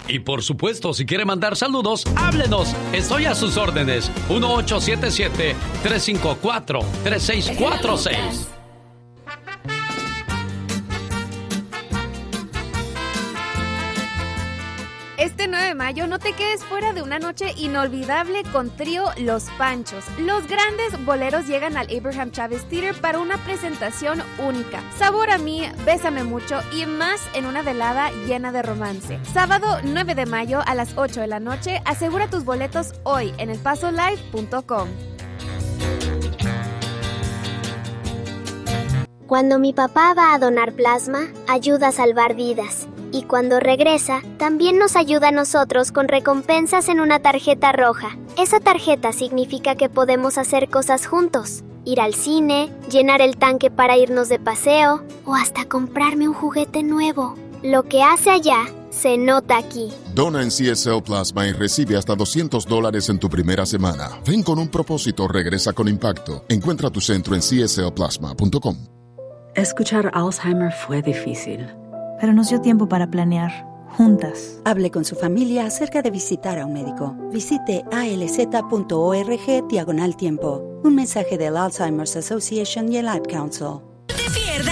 Y por supuesto, si quiere mandar saludos, háblenos. Estoy a sus órdenes. 1877-354-3646. Este 9 de mayo no te quedes fuera de una noche inolvidable con Trío Los Panchos. Los grandes boleros llegan al Abraham Chávez Theater para una presentación única. Sabor a mí, Bésame mucho y más en una velada llena de romance. Sábado 9 de mayo a las 8 de la noche. Asegura tus boletos hoy en elpasolive.com. Cuando mi papá va a donar plasma, ayuda a salvar vidas. Y cuando regresa, también nos ayuda a nosotros con recompensas en una tarjeta roja. Esa tarjeta significa que podemos hacer cosas juntos. Ir al cine, llenar el tanque para irnos de paseo o hasta comprarme un juguete nuevo. Lo que hace allá, se nota aquí. Dona en CSL Plasma y recibe hasta $200 en tu primera semana. Ven con un propósito, regresa con impacto. Encuentra tu centro en cslplasma.com. Escuchar Alzheimer fue difícil, pero nos dio tiempo para planear, juntas. Hable con su familia acerca de visitar a un médico. Visite alz.org/tiempo. Un mensaje del Alzheimer's Association y el Ad Council.